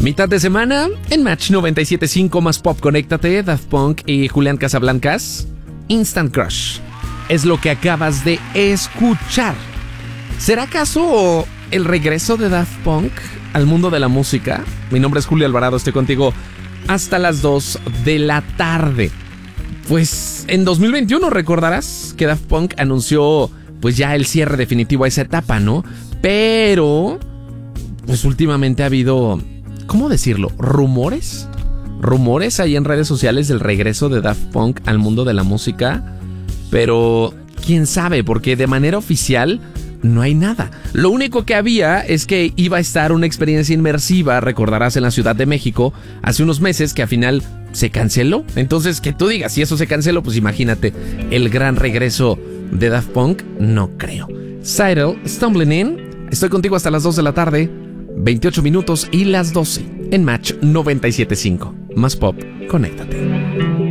Mitad de semana en Match 97.5 más Pop. Conéctate, Daft Punk y Julián Casablancas. Instant Crush es lo que acabas de escuchar. ¿Será acaso el regreso de Daft Punk al mundo de la música? Mi nombre es Julio Alvarado, estoy contigo hasta las 2 de la tarde. Pues en 2021 recordarás que Daft Punk anunció pues ya el cierre definitivo a esa etapa, ¿no? Pero pues últimamente ha habido, ¿cómo decirlo? Rumores ahí en redes sociales del regreso de Daft Punk al mundo de la música. Pero quién sabe, porque de manera oficial no hay nada. Lo único que había es que iba a estar una experiencia inmersiva, recordarás, en la Ciudad de México hace unos meses, que al final se canceló. Entonces, que tú digas, si eso se canceló, pues imagínate, el gran regreso de Daft Punk, no creo. Seidel, Stumbling In, estoy contigo hasta las 2 de la tarde, 28 minutos y las 12 en Match 97.5. Más Pop, conéctate.